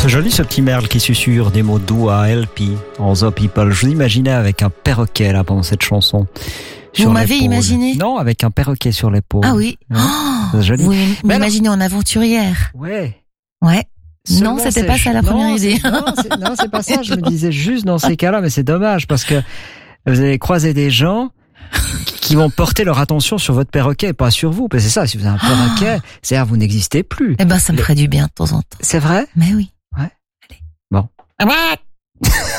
joli ce petit merle qui susurre des mots doux à Helpy en The People. Je vous imaginais avec un perroquet là pendant cette chanson. Vous m'avez imaginé? Non, avec un perroquet sur l'épaule. Ah oui. Ouais, c'est joli. Oui, m'imaginez en aventurière. Ouais. Ouais. Seulement, non, c'était pas ça la première idée. Non, c'est pas ça. Je me disais juste dans ces cas-là, mais c'est dommage parce que vous allez croiser des gens qui vont porter leur attention sur votre perroquet, pas sur vous. Parce que c'est ça, si vous avez un perroquet, c'est-à-dire vous n'existez plus. Eh ben, ça me ferait du bien de temps en temps. C'est vrai? Mais oui. Ouais. Allez. Bon.